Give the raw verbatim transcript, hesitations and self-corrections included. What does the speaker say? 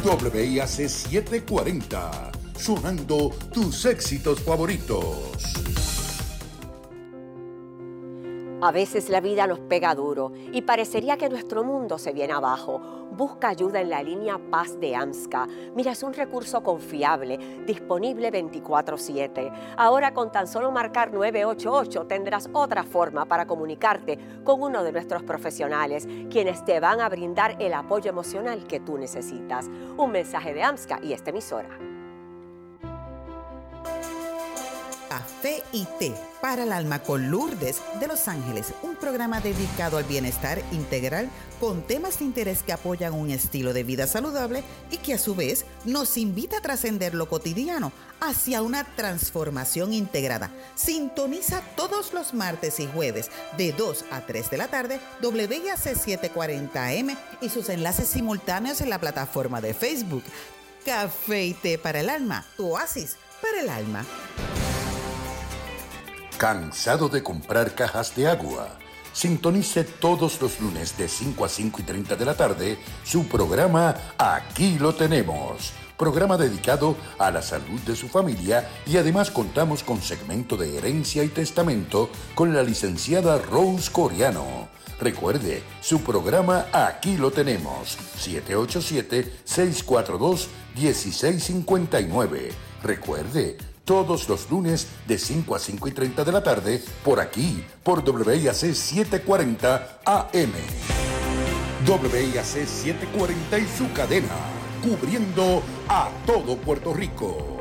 W I A C setecientos cuarenta, sonando tus éxitos favoritos. A veces la vida nos pega duro y parecería que nuestro mundo se viene abajo. Busca ayuda en la línea Paz de AMSCA. Mira, es un recurso confiable, disponible veinticuatro siete. Ahora con tan solo marcar nueve ocho ocho tendrás otra forma para comunicarte con uno de nuestros profesionales, quienes te van a brindar el apoyo emocional que tú necesitas. Un mensaje de AMSCA y esta emisora. Café y té para el alma con Lourdes de Los Ángeles, un programa dedicado al bienestar integral con temas de interés que apoyan un estilo de vida saludable y que a su vez nos invita a trascender lo cotidiano hacia una transformación integrada. Sintoniza todos los martes y jueves de dos a tres de la tarde W I A C setecientos cuarenta A M y sus enlaces simultáneos en la plataforma de Facebook. Café y té para el alma, tu oasis para el alma. ¿Cansado de comprar cajas de agua? Sintonice todos los lunes de cinco a cinco y treinta de la tarde su programa Aquí lo tenemos. Programa dedicado a la salud de su familia y además contamos con segmento de herencia y testamento con la licenciada Rose Coriano. Recuerde, su programa Aquí lo tenemos, siete ocho siete, seis cuatro dos, uno seis cinco nueve. Recuerde, todos los lunes de cinco a cinco y treinta de la tarde, por aquí, por W I A C setecientos cuarenta A M. W I A C setecientos cuarenta y su cadena, cubriendo a todo Puerto Rico.